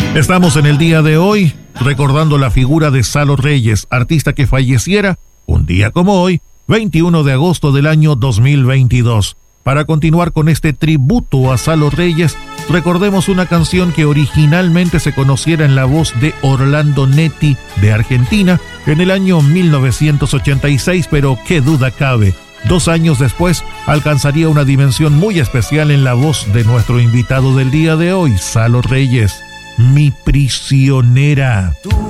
Estamos en el día de hoy recordando la figura de Salo Reyes, artista que falleciera un día como hoy, 21 de agosto del año 2022. Para continuar con este tributo a Salo Reyes, recordemos una canción que originalmente se conociera en la voz de Orlando Netti de Argentina en el año 1986, pero qué duda cabe, 2 años después alcanzaría una dimensión muy especial en la voz de nuestro invitado del día de hoy, Salo Reyes. Mi prisionera.